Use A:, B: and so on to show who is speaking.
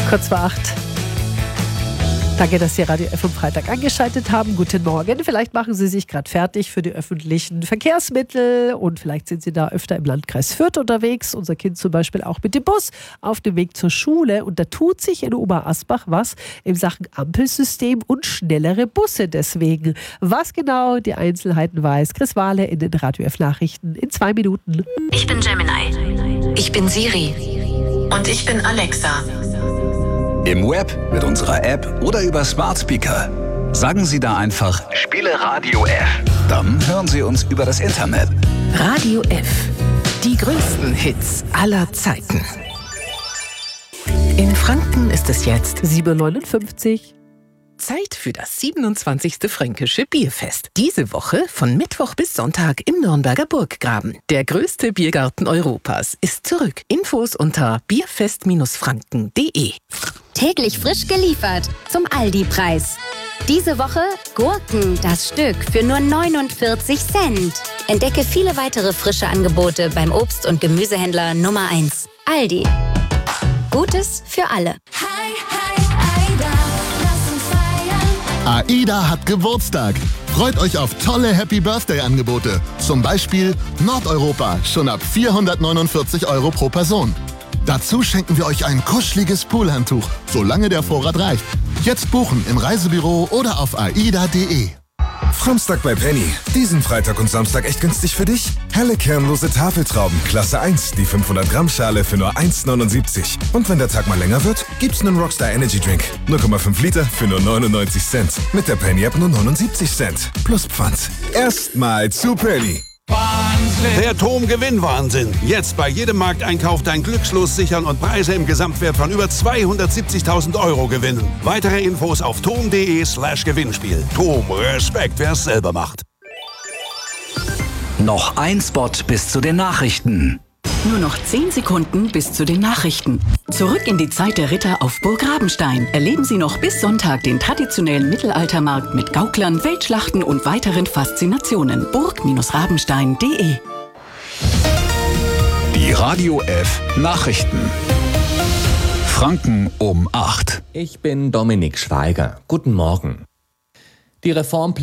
A: Kurz vor 8. Danke, dass Sie Radio F am Freitag eingeschaltet haben. Guten Morgen. Vielleicht machen Sie sich gerade fertig für die öffentlichen Verkehrsmittel und vielleicht sind Sie da öfter im Landkreis Fürth unterwegs. Unser Kind zum Beispiel auch mit dem Bus auf dem Weg zur Schule. Und da tut sich in Oberasbach was in Sachen Ampelsystem und schnellere Busse deswegen. Was genau, die Einzelheiten weiß Chris Wahle in den Radio F Nachrichten in 2 Minuten.
B: Ich bin Gemini. Ich bin Siri. Und ich bin Alexa.
C: Im Web, mit unserer App oder über Smart Speaker. Sagen Sie da einfach, spiele Radio F. Dann hören Sie uns über das Internet.
D: Radio F. Die größten Hits aller Zeiten. In Franken ist es jetzt
A: 7:59 Uhr.
D: Zeit für das 27. Fränkische Bierfest. Diese Woche von Mittwoch bis Sonntag im Nürnberger Burggraben. Der größte Biergarten Europas ist zurück. Infos unter bierfest-franken.de.
E: Täglich frisch geliefert zum Aldi-Preis. Diese Woche Gurken, das Stück, für nur 49 Cent. Entdecke viele weitere frische Angebote beim Obst- und Gemüsehändler Nummer 1. Aldi. Gutes für alle.
F: AIDA hat Geburtstag. Freut euch auf tolle Happy-Birthday-Angebote. Zum Beispiel Nordeuropa, schon ab 449 € pro Person. Dazu schenken wir euch ein kuscheliges Poolhandtuch, solange der Vorrat reicht. Jetzt buchen im Reisebüro oder auf aida.de.
G: Samstag bei Penny. Diesen Freitag und Samstag echt günstig für dich? Helle kernlose Tafeltrauben, Klasse 1, die 500 Gramm Schale für nur 1,79. Und wenn der Tag mal länger wird, gibt's einen Rockstar Energy Drink. 0,5 Liter für nur 99 Cent. Mit der Penny App nur 79 Cent. Plus Pfand. Erstmal zu Penny.
H: Der TOM-Gewinnwahnsinn. Jetzt bei jedem Markteinkauf dein Glückslos sichern und Preise im Gesamtwert von über 270.000 € gewinnen. Weitere Infos auf tom.de/Gewinnspiel. TOM, Respekt, wer es selber macht.
C: Noch ein Spot bis zu den Nachrichten.
D: Nur noch 10 Sekunden bis zu den Nachrichten. Zurück in die Zeit der Ritter auf Burg Rabenstein. Erleben Sie noch bis Sonntag den traditionellen Mittelaltermarkt mit Gauklern, Weltschlachten und weiteren Faszinationen. burg-rabenstein.de.
C: Die Radio F Nachrichten. Franken um 8.
I: Ich bin Dominik Schweiger. Guten Morgen. Die Reform